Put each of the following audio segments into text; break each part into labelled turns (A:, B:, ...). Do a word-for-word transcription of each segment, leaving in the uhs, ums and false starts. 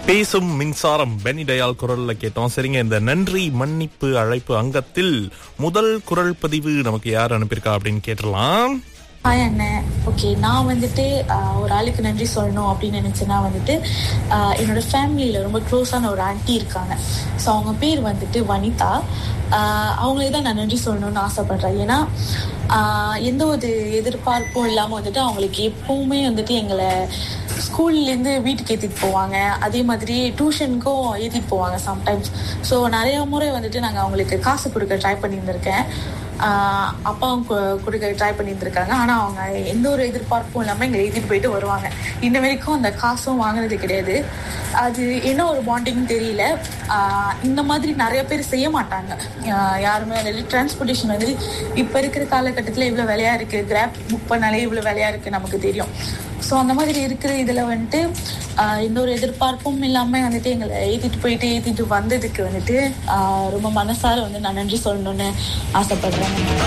A: பேசும் மின்சாரம் பெனி டயால் குரல்ல கேட்டோம். சரிங்க, இந்த நன்றி மன்னிப்பு அழைப்பு அங்கத்தில் முதல் குரல் பதிவு நமக்கு யார் அனுப்பியிருக்கா அப்படின்னு கேட்டலாம்.
B: ஹாய் அண்ணன். ஓகே, நான் வந்துட்டு ஆஹ், ஒரு ஆளுக்கு நன்றி சொல்லணும் அப்படின்னு நினைச்சேன்னா வந்துட்டு ஆஹ், என்னோட ஃபேமிலியில ரொம்ப க்ளோஸான ஒரு ஆன்ட்டி இருக்காங்க. ஸோ அவங்க பேர் வந்துட்டு வனிதா. ஆஹ், அவங்களே தான் நான் நன்றி சொல்லணும்னு ஆசைப்படுறேன். ஏன்னா ஆஹ், எந்த ஒரு எதிர்பார்ப்பும் இல்லாமல் வந்துட்டு அவங்களுக்கு எப்பவுமே வந்துட்டு எங்களை ஸ்கூல்லேருந்து வீட்டுக்கு ஏற்றிட்டு போவாங்க. அதே மாதிரி டியூஷனுக்கும் ஏற்றிட்டு போவாங்க சம்டைம்ஸ். ஸோ நிறைய முறை வந்துட்டு நாங்கள் அவங்களுக்கு காசு கொடுக்க ட்ரை பண்ணியிருந்திருக்கேன். ஆஹ் அப்பாவும் கு- கொடுக்க ட்ரை பண்ணியிருந்திருக்காங்க. ஆனால் அவங்க எந்த ஒரு எதிர்பார்ப்பும் இல்லாமல் எங்களை ஏற்றிட்டு போயிட்டு வருவாங்க. இன்ன வரைக்கும் அந்த காசும் வாங்கினது கிடையாது. அது என்ன ஒரு பாண்டிங்னு தெரியல. ஆஹ் இந்த மாதிரி நிறைய பேர் செய்ய மாட்டாங்க. ஆஹ் யாருமே வந்துட்டு டிரான்ஸ்போர்ட்டேஷன் வந்துட்டு இப்போ இருக்கிற காலகட்டத்தில் இவ்வளோ விலையா இருக்குது, கிராப் புக் பண்ணாலே இவ்வளோ விலையா இருக்குது நமக்கு தெரியும். ஸோ அந்த மாதிரி இருக்கிற இதில் வந்துட்டு ஆஹ் எந்த ஒரு எதிர்பார்ப்பும் இல்லாமல் வந்துட்டு எங்களை ஏற்றிட்டு போயிட்டு ஏற்றிட்டு வந்ததுக்கு வந்துட்டு ஆஹ் ரொம்ப மனசார வந்து நான் நன்றி சொல்லணும்னு ஆசைப்படுறேன்.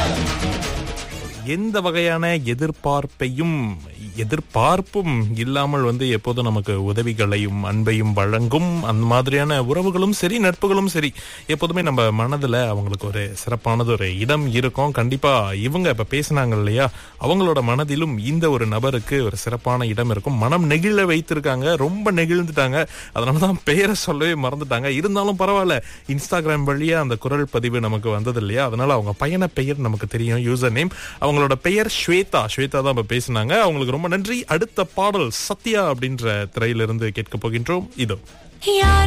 A: எந்த வகையான எதிர்பார்ப்பையும் எதிர்பார்ப்பும் இல்லாமல் வந்து எப்போதும் நமக்கு உதவிகளையும் அன்பையும் வழங்கும் அந்த மாதிரியான உறவுகளும் சரி, நட்புகளும் சரி, எப்போதுமே நம்ம மனதுல அவங்களுக்கு ஒரு சிறப்பானது ஒரு இடம் இருக்கும். கண்டிப்பா இவங்க இப்ப பேசினாங்க இல்லையா, அவங்களோட மனதிலும் இந்த ஒரு நபருக்கு ஒரு சிறப்பான இடம் இருக்கும். மனம் நெகிழ வைத்திருக்காங்க, ரொம்ப நெகிழ்ந்துட்டாங்க. அதனாலதான் பெயரை சொல்லவே மறந்துட்டாங்க. இருந்தாலும் பரவாயில்ல, இன்ஸ்டாகிராம் வழியா அந்த குரல் பதிவு நமக்கு வந்தது இல்லையா, அதனால அவங்க பயண பெயர் நமக்கு தெரியும், யூசர் நேம். அவங்களோட பெயர் ஸ்வேதா. ஸ்வேதா தான் இப்ப பேசினாங்க. அவங்களுக்கு ரொம்ப நன்றி. அடுத்த பாடல் சத்யா அப்படின்ற திரையிலிருந்து கேட்க போகின்றோம். இதோ.